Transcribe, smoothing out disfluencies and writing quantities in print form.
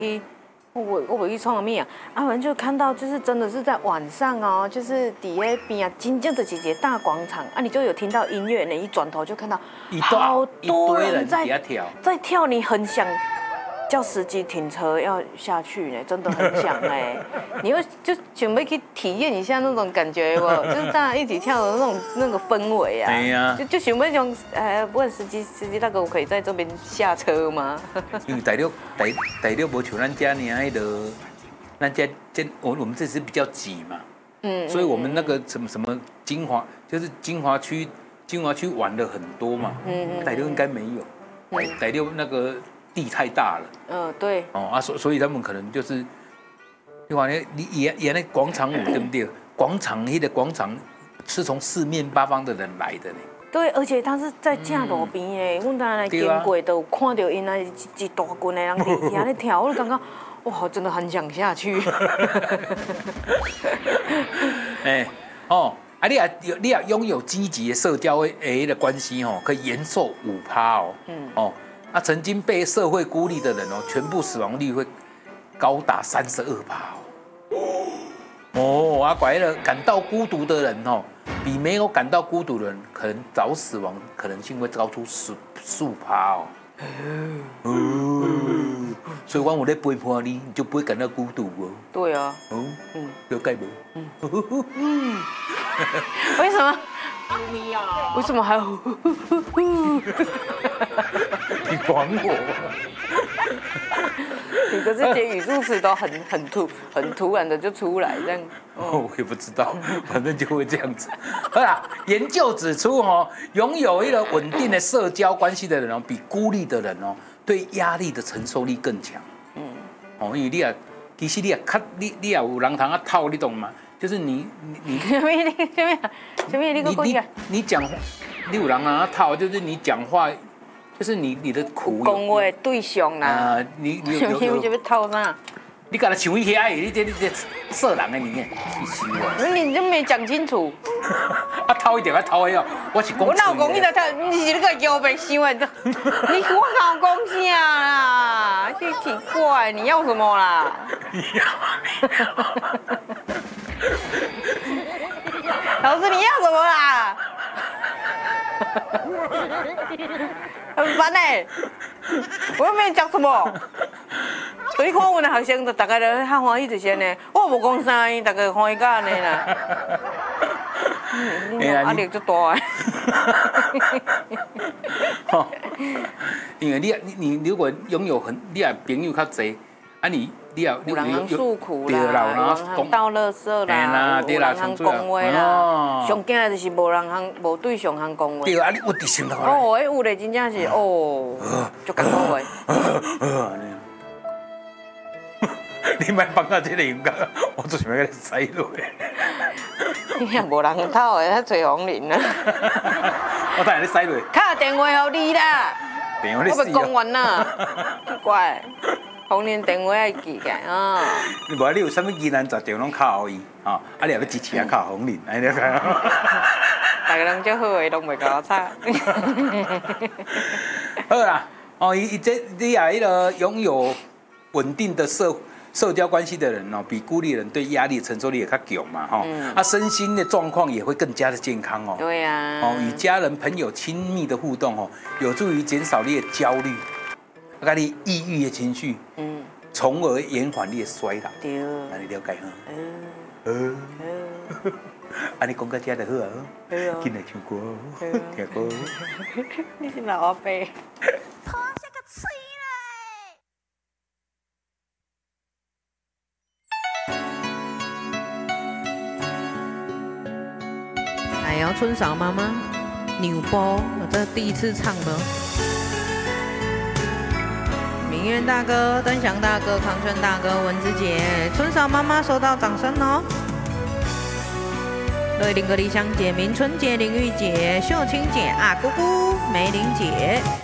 我不去创什么啊？啊，反正就看到就是真的是在晚上哦，就是底下边啊，真正的一个大广场啊，你就有听到音乐，你一转头就看到好多人在跳，你很想叫司机停车要下去呢，真的很想哎，你会就准备去体验一下那种感觉不？就是大家一起跳的那个氛围啊。 对呀。 就想要种问司机大哥，我可以在这边下车吗？ 因为大陆无像咱家呢，迄个咱家我们这是比较挤嘛，所以我们那个什么金华区玩的很多嘛，大陆应该没有，大陆那个地太大了， 对， 所以他们可能就是，你看你演那广场舞对不对？广场是从四面八方的人来的呢。 对，而且他是在正路边诶，阮当来经过都有看到因那一大群的人伫咧跳，我就感觉哇，真的很想下去。 你也拥有积极的社交的关系哦，可以延寿5%哦。曾经被社会孤立的人哦，全部死亡率会高达32%哦。拐了感到孤独的人哦，比没有感到孤独的人可能早死亡可能性会高出15%哦。所以，我在陪伴你，你就不会感到孤独哦。 对啊。 了解不？ 为什么？为什么还要？ 你管我？ 你的这些语助词都很突然的就出来这样。 我也不知道，反正就会这样子。好啦，研究指出哦，拥有一个稳定的社交关系的人哦，比孤立的人哦，对压力的承受力更强。因为其实你也有人通啊套，你懂吗？就是你什么？你讲，你有人啊套，就是你讲话，就是你的苦。 讲话对象啦。 你要套啥？ 你敢来想一下，你这色人的你， 你就没讲清楚。 套一点啊，套呀！我是讲。 我哪有讲你在套？你是那个腰背想的，你我哪有讲啥啦？你奇怪，你要什么啦？老师，你要什么啦？很烦哎，我又没讲什么。所以看阮的学生，就大家都较欢喜一些呢。我无讲啥，伊大家欢喜到安尼啦。压力足大的。因为你如果拥有你也朋友较侪，你有人通诉苦啦，有人通倒垃圾啦，有人通讲话啦。上惊的就是无对象通讲话。 对啊，你有伫心头。 有咧，真正是足艰苦的。 你莫放到这个音乐，我做想要给你塞落去。 你也无人讨的，他吹风铃啊。 我等下你塞落去。 打电话给你啦。 电话你死哦。我要讲完啦，奇怪，风铃电话要记起来啊。 你无你有啥物疑难杂症拢靠伊啊？你也要支持啊靠风铃，安尼个。 大家人足好的，拢袂甲我吵。 好啦，你也拥有稳定的社交关系的人哦，比孤立人对压力的承受力也较强嘛，身心的状况也会更加的健康哦。 对呀。 与家人朋友亲密的互动哦，有助于减少你的焦虑，你抑郁的情绪，从而延缓你的衰老。 对。 你了解哈？你讲到这就好啊，进来唱歌，听歌。 你是老阿伯。还要春嫂妈妈扭包，我这第一次唱的。明月大哥、登祥大哥、康顺大哥、文子姐、春嫂妈妈收到掌声哦。瑞林格丽香姐、明春姐、林玉姐、秀清姐、姑姑、梅玲姐。